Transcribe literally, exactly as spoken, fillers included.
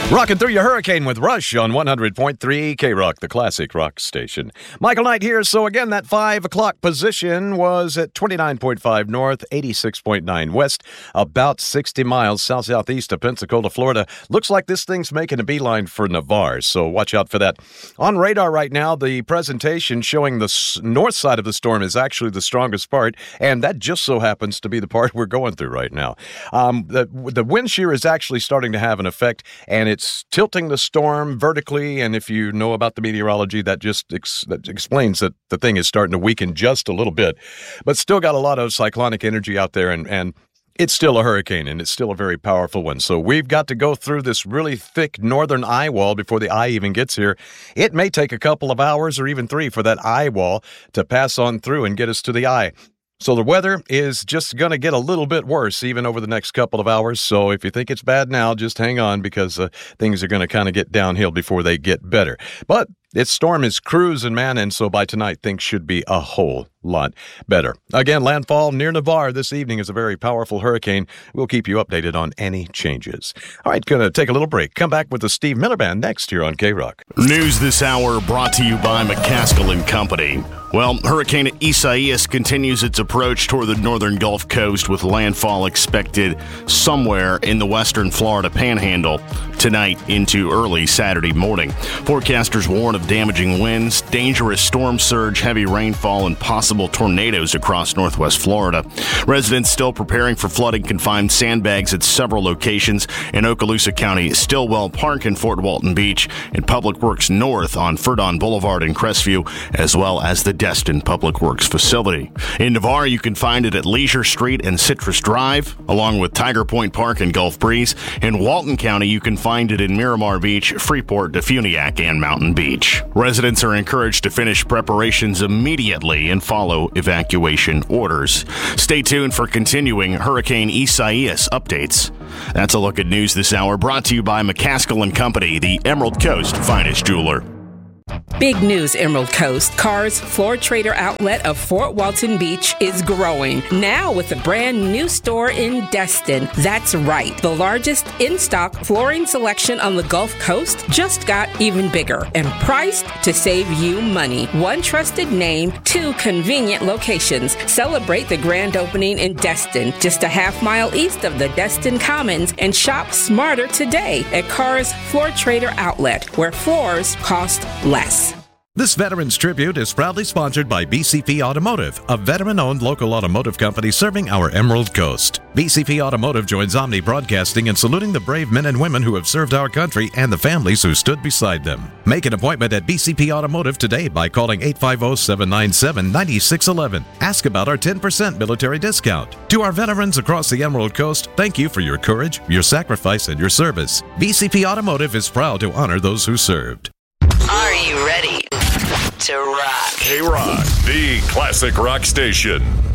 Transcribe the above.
Rocking through your hurricane with Rush on one hundred point three K-Rock, the classic rock station. Michael Knight here. So again, that five o'clock position was at twenty-nine point five north, eighty-six point nine west, about sixty miles south-southeast of Pensacola, Florida. Looks like this thing's making a beeline for Navarre, so watch out for that. On radar right now, the presentation showing the s- north side of the storm is actually the strongest part, and that just so happens to be the part we're going through right now. Um, the, the wind shear is actually starting to have an effect, and it's It's tilting the storm vertically, and if you know about the meteorology, that just ex- that explains that the thing is starting to weaken just a little bit, but still got a lot of cyclonic energy out there, and, and it's still a hurricane, and it's still a very powerful one. So we've got to go through this really thick northern eye wall before the eye even gets here. It may take a couple of hours or even three for that eye wall to pass on through and get us to the eye. So the weather is just going to get a little bit worse even over the next couple of hours. So if you think it's bad now, just hang on, because uh, things are going to kind of get downhill before they get better. But this storm is cruising, man, and so by tonight, things should be a whole lot better. Again, landfall near Navarre this evening is a very powerful hurricane. We'll keep you updated on any changes. All right, going to take a little break. Come back with the Steve Miller Band next here on K-Rock. News this hour brought to you by McCaskill and Company. Well, Hurricane Isaias continues its approach toward the northern Gulf Coast with landfall expected somewhere in the western Florida panhandle tonight into early Saturday morning. Forecasters warn of damaging winds, dangerous storm surge, heavy rainfall, and possible tornadoes across northwest Florida. Residents still preparing for flooding can find sandbags at several locations in Okaloosa County, Stillwell Park and Fort Walton Beach, and Public Works North on Ferdon Boulevard in Crestview, as well as the Destin Public Works facility. In Navarre, you can find it at Leisure Street and Citrus Drive, along with Tiger Point Park and Gulf Breeze. In Walton County, you can find it in Miramar Beach, Freeport, Defuniak, and Mountain Beach. Residents are encouraged to finish preparations immediately and follow evacuation orders. Stay tuned for continuing Hurricane Isaias updates. That's a look at news this hour, brought to you by McCaskill and Company, the Emerald Coast finest jeweler. Big news, Emerald Coast. Carr's Floor Trader outlet of Fort Walton Beach is growing, now with a brand new store in Destin. That's right. The largest in-stock flooring selection on the Gulf Coast just got even bigger and priced to save you money. One trusted name, two convenient locations. Celebrate the grand opening in Destin, just a half mile east of the Destin Commons, and shop smarter today at Carr's Floor Trader outlet, where floors cost less. This Veterans Tribute is proudly sponsored by B C P Automotive, a veteran-owned local automotive company serving our Emerald Coast. B C P Automotive joins Omni Broadcasting in saluting the brave men and women who have served our country and the families who stood beside them. Make an appointment at B C P Automotive today by calling eight five zero, seven nine seven, nine six one one. Ask about our ten percent military discount. To our veterans across the Emerald Coast, thank you for your courage, your sacrifice, and your service. B C P Automotive is proud to honor those who served. Are you ready to rock? K-Rock, the classic rock station.